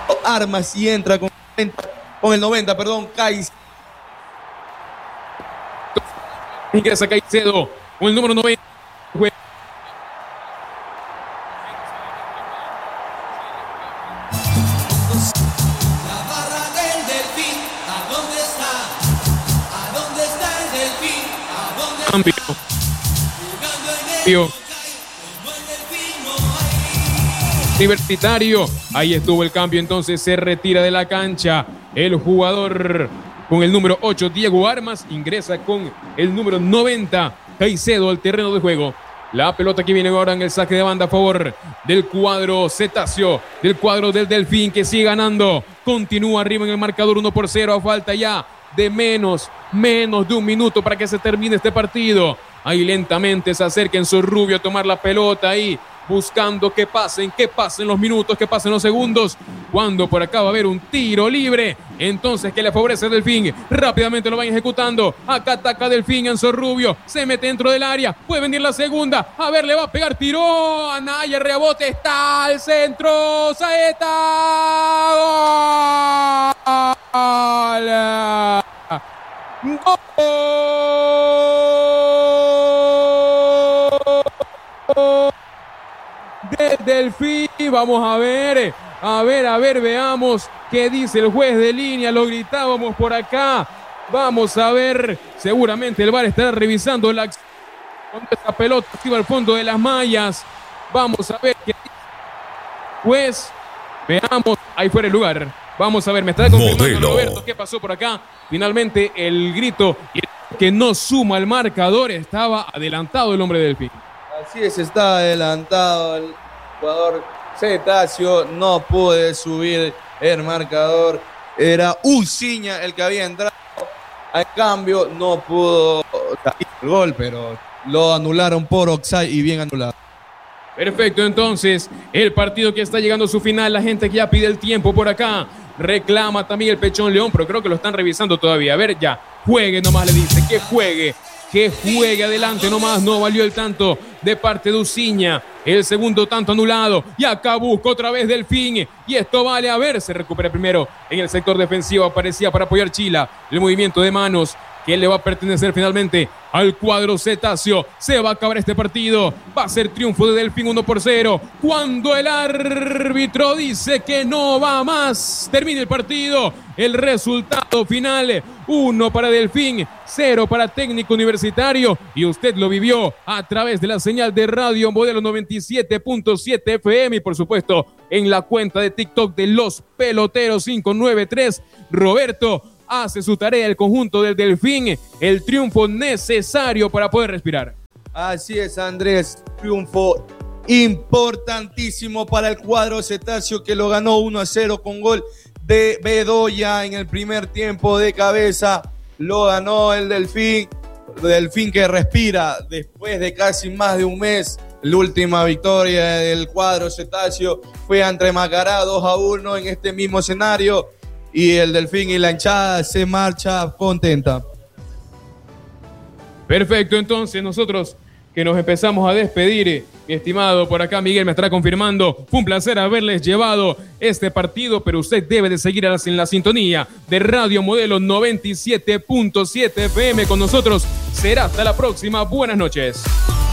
Armas y entra con el 90, Caicedo. Ingresa Caicedo con el número 90. Cambio. Universitario, ahí estuvo el cambio, entonces se retira de la cancha el jugador con el número 8, Diego Armas, ingresa con el número 90, Caicedo, al terreno de juego. La pelota que viene ahora en el saque de banda a favor del cuadro cetáceo, del cuadro del Delfín, que sigue ganando, continúa arriba en el marcador 1-0, a falta ya de menos de un minuto para que se termine este partido. Ahí lentamente se acerca Enzo Rubio a tomar la pelota ahí, buscando que pasen los minutos, que pasen los segundos, cuando por acá va a haber un tiro libre, entonces que le favorece a Delfín, rápidamente lo van ejecutando, acá ataca Delfín, Enzo Rubio, se mete dentro del área, puede venir la segunda, a ver, le va a pegar, tiró, Anaya, rebote, está al centro, Saeta, ¡gol! Del Delfín, vamos a ver, veamos qué dice el juez de línea, lo gritábamos por acá, vamos a ver, seguramente el VAR estará revisando la acción, cuando esta pelota iba al fondo de las mallas, vamos a ver qué dice el juez, veamos, ahí fuera el lugar, vamos a ver, me está confirmando Roberto qué pasó por acá, finalmente el grito que no suma el marcador, estaba adelantado el hombre del Delfín. Así es, está adelantado el jugador cetáceo, no puede subir el marcador, era Uciña el que había entrado, al cambio no pudo salir el gol, pero lo anularon por offside y bien anulado. Perfecto, entonces el partido que está llegando a su final, la gente que ya pide el tiempo por acá, reclama también el Pechón León, pero creo que lo están revisando todavía, a ver ya, juegue nomás le dice, que juegue adelante nomás, no valió el tanto de parte de Uciña, el segundo tanto anulado, y acá busca otra vez Delfín, y esto vale, a ver, se recupera primero en el sector defensivo, aparecía para apoyar Chila, el movimiento de manos, que le va a pertenecer finalmente al cuadro cetáceo, se va a acabar este partido, va a ser triunfo de Delfín 1-0, cuando el árbitro dice que no va más, termina el partido, el resultado final, 1 para Delfín, 0 para Técnico Universitario, y usted lo vivió a través de la señal de Radio Modelo 97.7 FM, y por supuesto en la cuenta de TikTok de Los Peloteros 593, Roberto hace su tarea el conjunto del Delfín, el triunfo necesario para poder respirar. Así es, Andrés, triunfo importantísimo para el cuadro cetáceo que lo ganó 1-0 con gol de Bedoya en el primer tiempo de cabeza, lo ganó el Delfín que respira después de casi más de un mes. La última victoria del cuadro cetáceo fue ante Macará 2-1 en este mismo escenario. Y el Delfín y la hinchada se marcha contenta. Perfecto, entonces nosotros que nos empezamos a despedir, mi estimado, por acá Miguel me estará confirmando, fue un placer haberles llevado este partido, pero usted debe de seguir en la sintonía de Radio Modelo 97.7 FM con nosotros, será hasta la próxima, buenas noches.